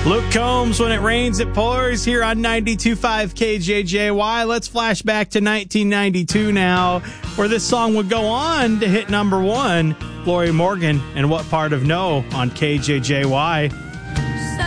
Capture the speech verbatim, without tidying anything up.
Luke Combs, When It Rains, It Pours, here on ninety-two point five K J J Y. Let's flash back to nineteen ninety-two now, where this song would go on to hit number one. Lori Morgan and What Part of No on K J J Y.